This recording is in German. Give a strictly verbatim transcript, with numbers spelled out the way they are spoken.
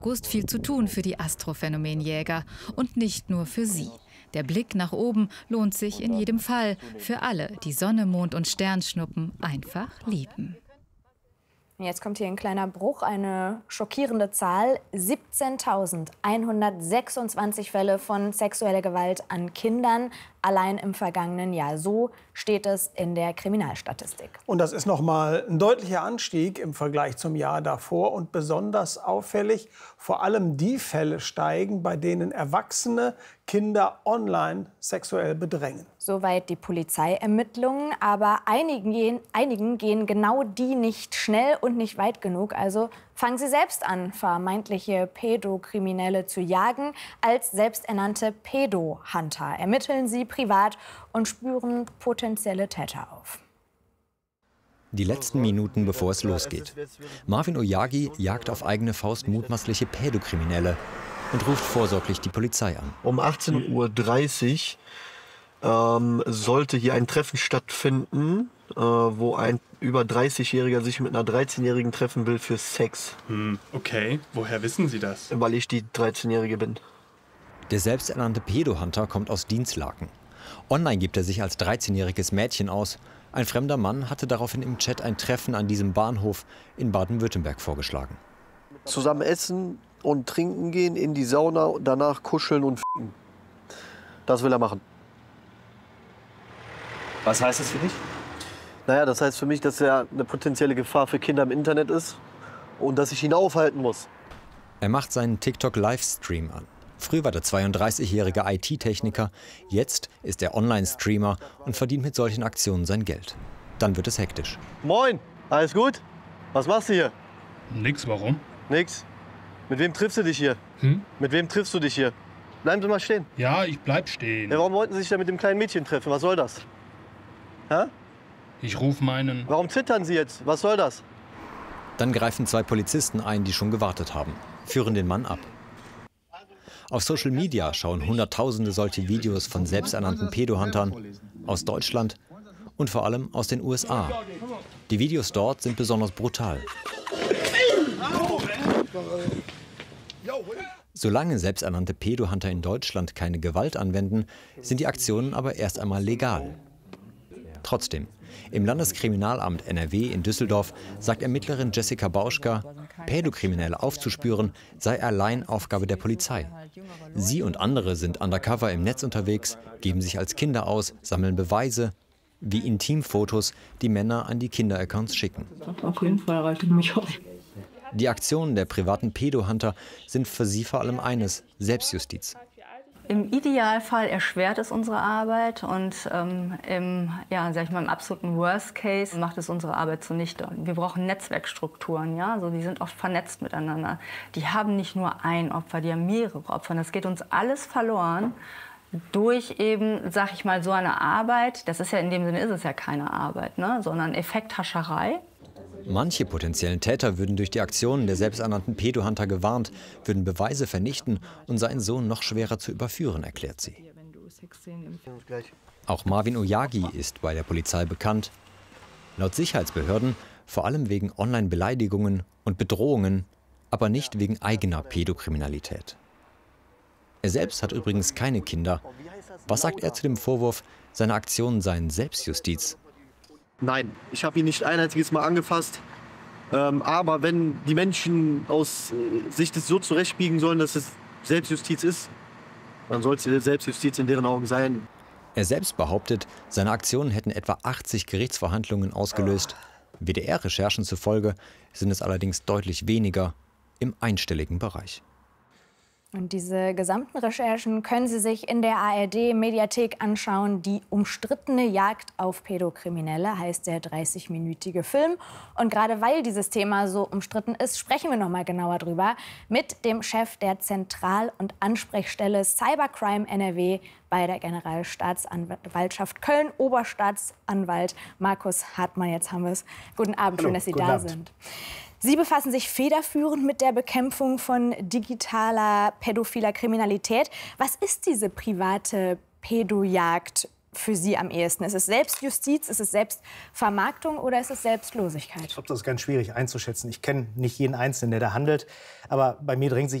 August viel zu tun für die Astrophänomenjäger und nicht nur für sie. Der Blick nach oben lohnt sich in jedem Fall für alle, die Sonne, Mond und Sternschnuppen einfach lieben. Jetzt kommt hier ein kleiner Bruch, eine schockierende Zahl. siebzehntausendeinhundertsechsundzwanzig Fälle von sexueller Gewalt an Kindern allein im vergangenen Jahr. So steht es in der Kriminalstatistik. Und das ist noch mal ein deutlicher Anstieg im Vergleich zum Jahr davor. Und besonders auffällig, vor allem die Fälle steigen, bei denen Erwachsene Kinder online sexuell bedrängen. Soweit die Polizeiermittlungen. Aber einigen gehen, einigen gehen genau die nicht schnell und nicht weit genug. Also fangen sie selbst an, vermeintliche Pädokriminelle zu jagen. Als selbsternannte Pädo-Hunter ermitteln sie privat und spüren potenzielle Täter auf. Die letzten Minuten, bevor es losgeht. Marvin Oyagi jagt auf eigene Faust mutmaßliche Pädokriminelle und ruft vorsorglich die Polizei an. Um achtzehn Uhr dreißig ähm, sollte hier ein Treffen stattfinden, äh, wo ein über dreißigjähriger sich mit einer dreizehnjährigen treffen will für Sex. Hm, okay, woher wissen Sie das? Weil ich die dreizehnjährige bin. Der selbsternannte Pädo-Hunter kommt aus Dinslaken. Online gibt er sich als dreizehnjähriges Mädchen aus. Ein fremder Mann hatte daraufhin im Chat ein Treffen an diesem Bahnhof in Baden-Württemberg vorgeschlagen. Zusammen essen und trinken gehen, in die Sauna und danach kuscheln und f***en. Das will er machen. Was heißt das für dich? Naja, das heißt für mich, dass er eine potenzielle Gefahr für Kinder im Internet ist und dass ich ihn aufhalten muss. Er macht seinen TikTok-Livestream an. Früher war der zweiunddreißigjährige I T-Techniker, jetzt ist er Online-Streamer und verdient mit solchen Aktionen sein Geld. Dann wird es hektisch. Moin, alles gut? Was machst du hier? Nix, warum? Nix. Mit wem triffst du dich hier? Hm? Mit wem triffst du dich hier? Bleiben Sie mal stehen. Ja, ich bleib stehen. Ja, warum wollten Sie sich da mit dem kleinen Mädchen treffen? Was soll das? Hä? Ich ruf meinen... Warum zittern Sie jetzt? Was soll das? Dann greifen zwei Polizisten ein, die schon gewartet haben, führen den Mann ab. Auf Social Media schauen Hunderttausende solche Videos von selbsternannten Pädo-Huntern aus Deutschland und vor allem aus den U S A. Die Videos dort sind besonders brutal. Solange selbsternannte Pädo-Hunter in Deutschland keine Gewalt anwenden, sind die Aktionen aber erst einmal legal. Trotzdem, im Landeskriminalamt N R W in Düsseldorf sagt Ermittlerin Jessica Bauschka, Pädokriminelle aufzuspüren sei allein Aufgabe der Polizei. Sie und andere sind undercover im Netz unterwegs, geben sich als Kinder aus, sammeln Beweise, wie Intimfotos, die Männer an die Kinderaccounts schicken. Auf jeden Fall reicht mich auch. Die Aktionen der privaten Pädo-Hunter sind für sie vor allem eines: Selbstjustiz. Im Idealfall erschwert es unsere Arbeit und ähm, im, ja, sag ich mal, im absoluten Worst Case macht es unsere Arbeit zunichte. Wir brauchen Netzwerkstrukturen, ja, so, die sind oft vernetzt miteinander. Die haben nicht nur ein Opfer, die haben mehrere Opfer. Das geht uns alles verloren durch eben, sag ich mal, so eine Arbeit. Das ist ja in dem Sinne ist es ja keine Arbeit, ne, sondern Effekthascherei. Manche potenziellen Täter würden durch die Aktionen der selbsternannten Pädo-Hunter gewarnt, würden Beweise vernichten und seien so noch schwerer zu überführen, erklärt sie. Auch Marvin Oyagi ist bei der Polizei bekannt. Laut Sicherheitsbehörden vor allem wegen Online-Beleidigungen und Bedrohungen, aber nicht wegen eigener Pädokriminalität. Er selbst hat übrigens keine Kinder. Was sagt er zu dem Vorwurf, seine Aktionen seien Selbstjustiz? Nein, ich habe ihn nicht ein einziges Mal angefasst. Ähm, aber wenn die Menschen aus äh, sich das so zurechtbiegen sollen, dass es Selbstjustiz ist, dann soll es Selbstjustiz in deren Augen sein. Er selbst behauptet, seine Aktionen hätten etwa achtzig Gerichtsverhandlungen ausgelöst. W D R-Recherchen zufolge sind es allerdings deutlich weniger, im einstelligen Bereich. Und diese gesamten Recherchen können Sie sich in der A R D-Mediathek anschauen. Die umstrittene Jagd auf Pädokriminelle heißt der dreißigminütige Film. Und gerade weil dieses Thema so umstritten ist, sprechen wir noch mal genauer drüber mit dem Chef der Zentral- und Ansprechstelle Cybercrime N R W bei der Generalstaatsanwaltschaft Köln, Oberstaatsanwalt Markus Hartmann. Jetzt haben wir es. Guten Abend, Hallo, schön, dass Sie guten da Abend. sind. Sie befassen sich federführend mit der Bekämpfung von digitaler pädophiler Kriminalität. Was ist diese private Pädojagd für Sie am ehesten? Ist es Selbstjustiz, ist es Selbstvermarktung oder ist es Selbstlosigkeit? Ich glaube, das ist ganz schwierig einzuschätzen. Ich kenne nicht jeden Einzelnen, der da handelt. Aber bei mir drängt sich